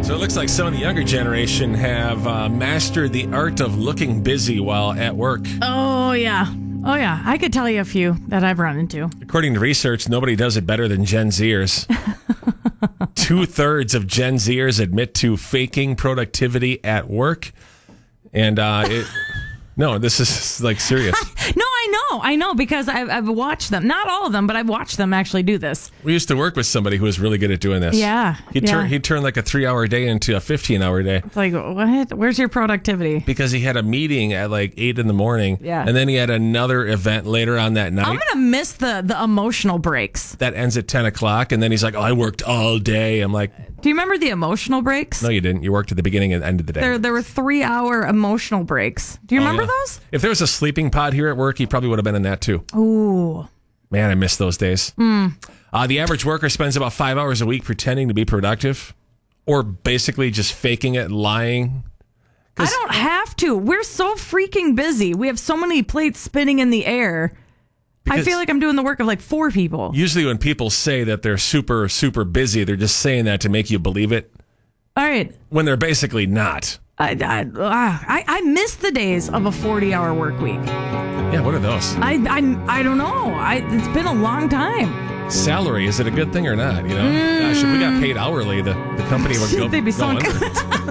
So it looks like some of the younger generation have mastered the art of looking busy while at work. Oh, yeah. Oh, yeah. I could tell you a few that I've run into. According to research, nobody does it better than Gen Zers. 2/3 of Gen Zers admit to faking productivity at work. And no, this is like serious. No, I know, because I've watched them. Not all of them, but I've watched them actually do this. We used to work with somebody who was really good at doing this. Yeah. He'd turn like a 3-hour day into a 15-hour day. It's like, what? Where's your productivity? Because he had a meeting at like 8 in the morning. Yeah. And then he had another event later on that night. I'm going to miss the emotional breaks. That ends at 10 o'clock. And then he's like, oh, I worked all day. I'm like, do you remember the emotional breaks? no, you didn't. You worked at the beginning and end of the day. There were 3-hour emotional breaks. Do you remember those? If there was a sleeping pod here at work, he probably would have been in that too. Ooh. Man, I miss those days. The average worker spends about 5 hours a week pretending to be productive or basically just faking it, lying. I don't have to. We're so freaking busy. We have so many plates spinning in the air. I feel like I'm doing the work of like 4 people. Usually when people say that they're super, super busy, they're just saying that to make you believe it. All right. When they're basically not. I miss the days of a 40-hour work week. Yeah, what are those? I don't know. It's been a long time. Salary, is it a good thing or not? You know, gosh, if we got paid hourly, the company would go. They'd be so under. good.